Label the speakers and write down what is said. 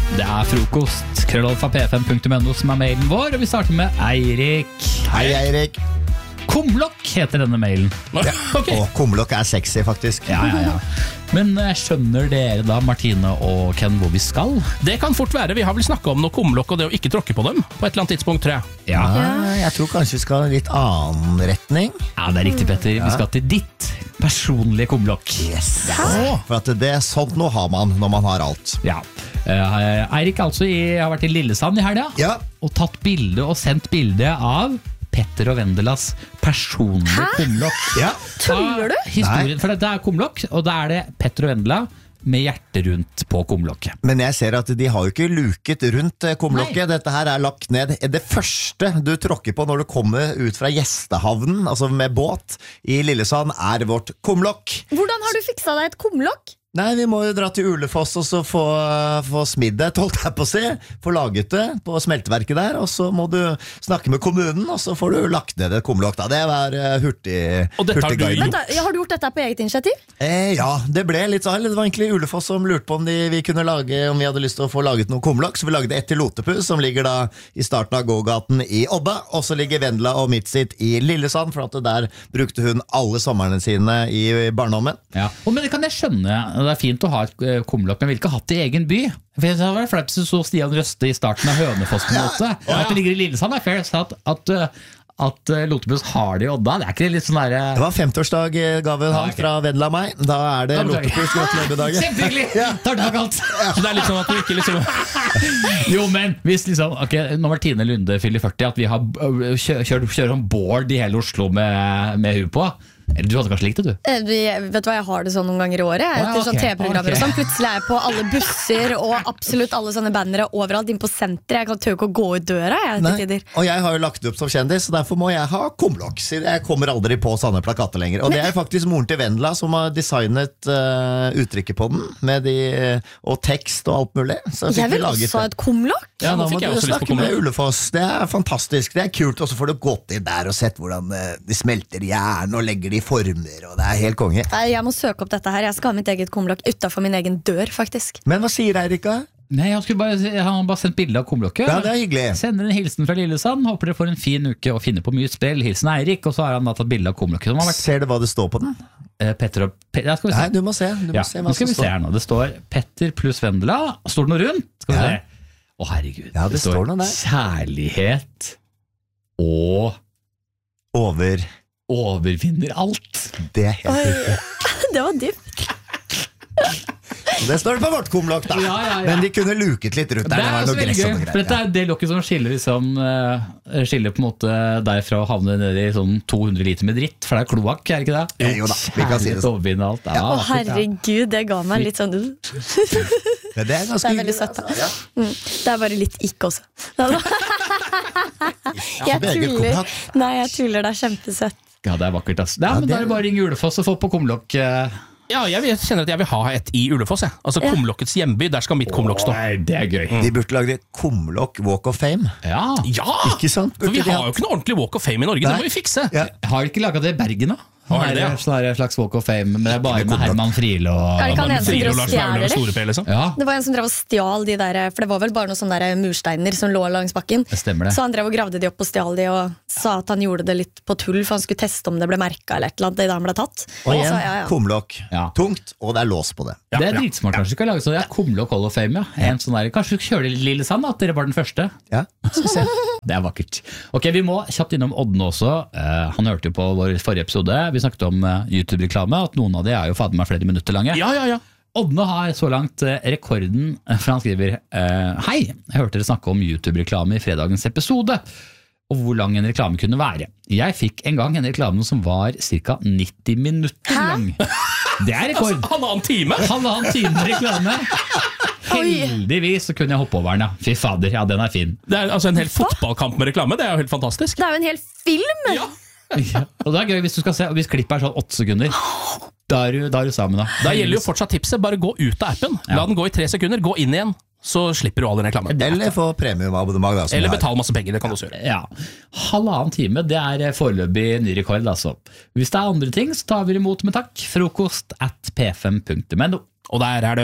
Speaker 1: Det frokost, krøllalfa.p5.no som mailen vår, og vi starter med Eirik.
Speaker 2: Hei, Eirik.
Speaker 1: Kumlokk heter denne mailen.
Speaker 2: Okay. Og kumlokk sexy, faktisk.
Speaker 1: Ja. Men skjønner dere da, Martine og Ken, hvor vi skal?
Speaker 3: Det kan fort være. Vi har vel snakket om noe kumlokk og det å ikke tråkke på dem på et eller annet tidspunkt, tror jeg.
Speaker 1: Ja,
Speaker 2: jeg tror kanskje vi skal ha en litt annen retning.
Speaker 1: Ja, det riktig, Petter. Vi skal til ditt personlige kumlokk.
Speaker 2: Yes. For at det sånt nå har man når man har alt.
Speaker 1: Ja. Eirik altså har vært i Lillesand i helga, og tatt bilde og sendt bilde av Petter og Vendelas personlige kumlokk.
Speaker 2: Ja.
Speaker 4: Tuller du?
Speaker 1: Historien, for det kumlokk, og da det Petter og Vendela med hjertet rundt på kumlokket.
Speaker 2: Men jeg ser at de har jo ikke luket rundt kumlokket. Nei. Dette her lagt ned. Det første du tråkker på når du kommer ut fra gjestehavnen, altså med båt i Lillesand, vårt kumlokk.
Speaker 4: Hvordan har du fiksa deg et kumlokk?
Speaker 2: Nei, vi må jo dra til Ulefoss og så få smidd det, holdt jeg på å si. Få laget det på smelteverket der, og så må du snakke med kommunen, og så får du lagt ned et kumlokk. Det var hurtig.
Speaker 3: Og dette har du gjort?
Speaker 4: Har du gjort dette på eget initiativ?
Speaker 2: Ja, det ble litt sånn. Det var egentlig Ulefoss som lurte på om vi kunne lage, om vi hadde lyst til å få laget noen kumlokk, så vi lagde et til Lotepus, som ligger da i starten av gågaten i Odda, og så ligger Vendela og mitt sitt i Lillesand, for at der brukte hun alle somrene sine i barndommen.
Speaker 1: Ja. Men det kan jeg skjønne. Det fint å ha et kumlokk, men vil ikke ha det i egen by. For det var flaut så Stian Røste i starten av Hønefoss på en måte. At det ligger i Lillesand fair, så at Lotepus har det i Odda. Det ikke litt sånn der...
Speaker 2: Det var 50-årsdag gaven han fra Vendela meg. Da det Lotepus gratulerer med dagen.
Speaker 1: Kjempehyggelig! Tar tilbake alt.
Speaker 3: Så det litt sånn at du ikke liksom...
Speaker 1: Jo, men hvis liksom, når Martine Lunde fyller 40, at vi har kjører om board i hele Oslo med hun på. Eller du hadde kanskje likt det, du?
Speaker 4: Vet du hva, jeg har det sånn noen ganger i året. Etter sånn TV-programmer og sånn. Plutselig jeg på alle busser og absolutt alle sånne bannere overalt inn på senteret. Jeg kan tør ikke å gå ut døra til tider.
Speaker 2: Og jeg har jo lagt det opp som kjendis, så derfor må jeg ha kumlokk. Jeg kommer aldri på sånne plakater lenger. Og det faktisk moren til Vendela som har designet uttrykket på den, med og tekst og alt mulig. Så
Speaker 4: jeg vil også ha et kumlokk.
Speaker 2: Ja, nå må du snakke med Ulefoss. Det fantastisk, det kult. Og så får du gått inn der og sett hvordan de smelter jern og legger de former, og det helt konge.
Speaker 4: Jeg må søke opp dette her. Jeg skal ha mitt eget kumlokk utenfor min egen dør, faktisk.
Speaker 2: Men hva sier Eirika?
Speaker 1: Nei, han har bare sendt bilde av kumlokket.
Speaker 2: Ja, det hyggelig.
Speaker 1: Sender en hilsen fra Lillesand. Håper dere får en fin uke og finner på mye sprell. Hilsen Eirik, og så har han da tatt bilde av kumlokket.
Speaker 2: Ser du hva det står på den?
Speaker 1: Petter og Petter. Skal vi se.
Speaker 2: Nei, du må se.
Speaker 1: Nå skal vi se her nå. Det står Petter pluss Vendela. Står det noe rundt? Skal vi se. Å, herregud.
Speaker 2: Ja, det står noe der.
Speaker 1: Kjærlighet og overvinner alt.
Speaker 2: Det helt riktig.
Speaker 4: Det var dypt.
Speaker 2: Det står på vårt kumlokk da.
Speaker 1: Ja.
Speaker 2: Men de kunne luket litt rundt der.
Speaker 1: Det også veldig gøy, for dette det lokket som skiller skiller på en måte derfra å havne ned i sånn 200 liter med dritt, for det kloakk, det ikke det?
Speaker 2: Jo da, vi kan si det sånn.
Speaker 1: Alt.
Speaker 4: Herregud, det ga meg litt sånn
Speaker 2: Det ganske
Speaker 4: veldig søtt. Det bare litt ikke også. Jeg tuller. Nei, jeg tuller, det kjempesøtt.
Speaker 1: Ja, det vakkert, ass. Men da det bare ringe Ulefoss og få på kumlokk.
Speaker 3: Ja, jeg kjenner at jeg vil ha et i Ulefoss. Altså kumlokkets hjemby, der skal mitt kumlokk stå.
Speaker 1: Det gøy.
Speaker 2: De burde lage kumlokk Walk of Fame.
Speaker 1: Ja,
Speaker 2: ikke sant?
Speaker 3: For vi har jo ikke noe ordentlig Walk of Fame i Norge. Det må vi fikse.
Speaker 1: Har ikke laget det i Bergen da? Det er en slags Walk of Fame, men det er bare med Herman Friele og
Speaker 4: Det var en som drev og stjal de der, for det var vel bare noen sånne der mursteiner som lå langs bakken.
Speaker 1: Stemmer det.
Speaker 4: Så han drev og gravde de opp og stjal de og sa at han gjorde det litt på tull, for han skulle teste om det ble merket eller et eller annet da han ble tatt.
Speaker 2: Og igjen, kumlokk. Tungt, og det er lås på det.
Speaker 1: Det er dritsmart, kanskje du kan lage sånn. Kumlokk Hall of Fame, en sånn der. Kanskje du kjører Lillesand, at dere var den første.
Speaker 2: Ja, skal se.
Speaker 1: Det er vakkert. Ok, vi må kjapt innom Odden også. Han hørte jo på vår forrige episode. Vi snakket om YouTube-reklame, at noen av de jo fader meg flere minutter lange.
Speaker 3: Ja.
Speaker 1: Odden har så langt rekorden, for han skriver Hei, jeg hørte dere snakke om YouTube-reklame i fredagens episode, og hvor lang en reklame kunne være. Jeg fikk en gang en reklame som var ca. 90 minutter lang. Det er rekord.
Speaker 3: Halvannen time
Speaker 1: reklame. Heldigvis så kunne jeg hoppe over den, Fy fader, den er fin.
Speaker 3: Det er altså en hel fotballkamp med reklame. Det er jo helt fantastisk.
Speaker 4: Det er jo en hel film.
Speaker 3: Ja.
Speaker 1: Og det er gøy hvis du skal se. Hvis klippet sånn 8 sekunder, da er du sammen da.
Speaker 3: Da gjelder jo fortsatt tipset. Bare gå ut av appen. La den gå i 3 sekunder. Gå inn igjen, så slipper du all den reklamen.
Speaker 2: Eller få premiumabonnement.
Speaker 3: Eller betal masse penger, det kan du også gjøre.
Speaker 1: Ja, 1,5 time, det er foreløpig ny rekord altså. Hvis det er andre ting, så tar vi imot med takk. Frokost@p5.no.
Speaker 3: Og der er det